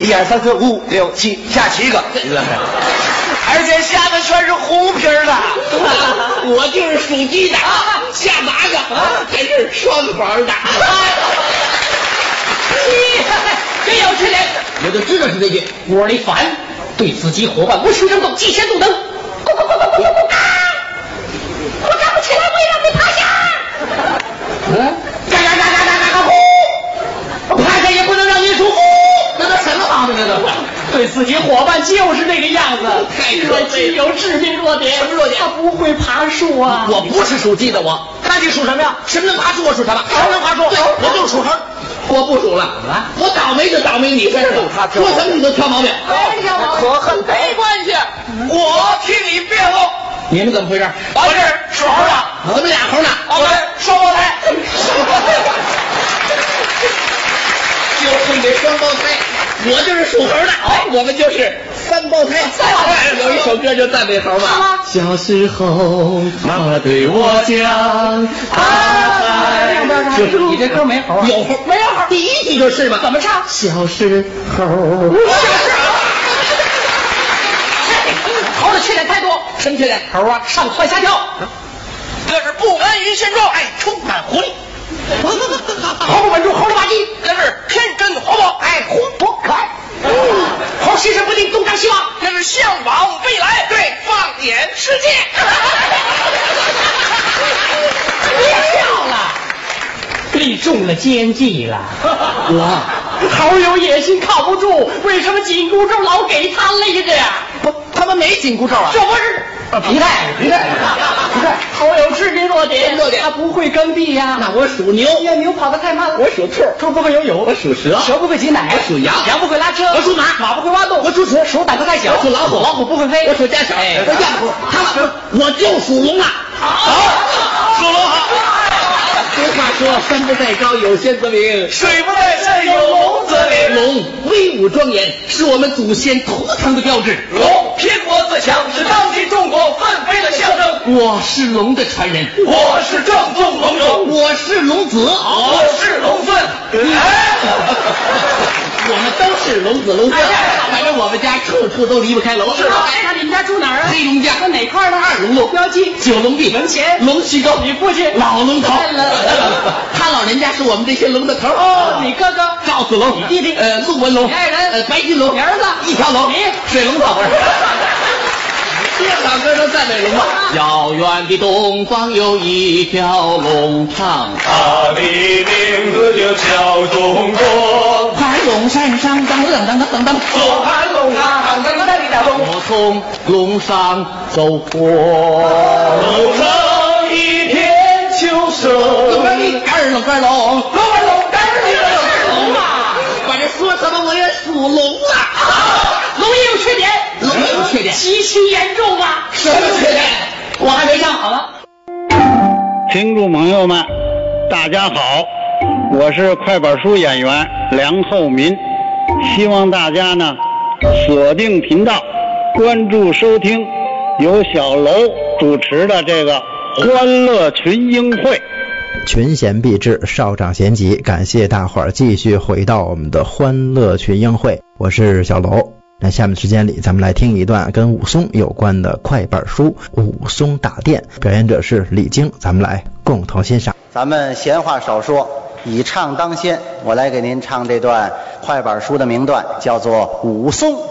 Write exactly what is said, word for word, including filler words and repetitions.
一二三四五六七，下七个，而且下的全是红皮儿的。 我就是属鸡的，下八个还是双黄的。 真有吃脸！ 我就知道是这句。 窝里反，对自己伙伴无情争斗，极限动灯。咕咕咕咕咕咕啊！我站不起来，我也让你趴下。嗯，嘎嘎嘎嘎嘎嘎嘎呼！趴下也不能让你舒服。 那都什么毛病？那都对自己伙伴就是这个样子。 太可悲了。 有致命弱点。 什么弱点？ 他不会爬树啊。 我不是属鸡的，我。 那你属什么呀？ 什么能爬树？我属什么？ 什么能爬树？ 对，我就属猴。我不属了，我倒霉就倒霉你身上，说什么你都挑毛病。 哎呀，可恨，没关系， 我替你辩护。 你们怎么回事？ 我是属猴的， 怎么俩猴呢？ 我们双胞胎。 就是这双胞胎，我就是属猴的，哎，我们就是三胞胎。 三胞胎有一首歌就赞美猴嘛。 小时候，妈妈对我讲， 哎，就是你这歌没猴啊？ 有猴没有猴？ 第一句就是嘛。 怎么唱？ 小时候。 猴的缺点太多。 什么缺点？ 猴啊，上蹿下跳， 这是不安于现状，哎，充满活力。 猴不稳住，猴了吧唧， 这是天真活泼，哎，活泼可爱。 猴心神不定，东张西望， 这是向往未来，对，放眼世界。 别笑了，立中了奸计了。 我猴有野心，靠不住，为什么紧箍咒老给他勒着呀？ 不，他们没紧箍咒啊。 这不是皮带，皮带，皮带。 猴有致命弱点， 弱点他不会耕地呀。 那我属牛， 呀，牛跑得太慢了。 我属兔， 兔不会游泳， 我属蛇， 蛇不会挤奶， 我属羊， 羊不会拉车， 我属马， 马不会挖洞， 我属鼠， 鼠胆子太小， 我属老虎， 老虎不会飞， 我属家小， 哎， 我家虎，他们我就属龙啊。 好，属龙好。 俗话说，山不在高，有仙则名； 水不在深，有龙则灵。 龙威武庄严，是我们祖先图腾的标志。 龙撇国自强，是当今中国奋飞的象征。 我是龙的传人， 我是正宗龙种， 我是龙子， 我是龙孙。哎， 我们都是龙子龙孙，反正我们家处处都离不开龙。 是吧？那你们家住哪儿啊？ 黑龙江。 在哪块呢？ 二龙路标记九龙壁门前龙须沟。 你父亲老龙头。 他老人家是我们这些龙的头。 哦，你哥哥赵子龙， 你弟弟呃陆文龙， 你爱人呃白金龙， 你儿子一条龙， 你水龙头不是。这老歌都赞美龙啊！遥远的东方有一条龙唱， 它的名字就叫中国。 盘龙山上当当当当当当， 坐盘龙啊，当当当当当。 我从龙上走过， 路上一片秋色。 龙儿龙儿龙儿龙， 龙儿龙儿龙啊！ 反正说什么我也属龙啊。 龙也有缺点， 龙也有缺点， 极其严重啊！ 什么缺点？ 我还没想好了。 听众朋友们，大家好，我是快板书演员梁厚民，希望大家呢锁定频道，关注收听由小楼主持的这个欢乐群英会。 群贤毕至，少长咸集，感谢大伙儿继续回到我们的欢乐群英会，我是小楼。那下面时间里，咱们来听一段跟武松有关的快板书《武松打店》，表演者是李菁，咱们来共同欣赏。 咱们闲话少说，以唱当先，我来给您唱这段快板书的名段，叫做《武松